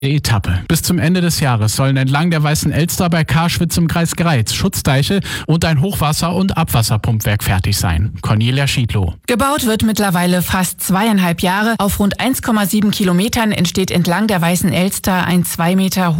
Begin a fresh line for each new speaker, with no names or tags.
Etappe. Bis zum Ende des Jahres sollen entlang der Weißen Elster bei Karschwitz im Kreis Greiz Schutzdeiche und ein Hochwasser- und Abwasserpumpwerk fertig sein. Cornelia Schiedlow.
Gebaut wird mittlerweile fast 2,5 Jahre. Auf rund 1,7 Kilometern entsteht entlang der Weißen Elster ein 2 Meter